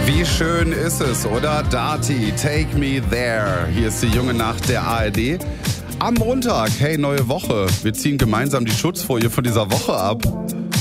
Wie schön ist es, oder? Darty, Take Me There. Hier ist die junge Nacht der ARD. Am Montag, hey, neue Woche. Wir ziehen gemeinsam die Schutzfolie von dieser Woche ab.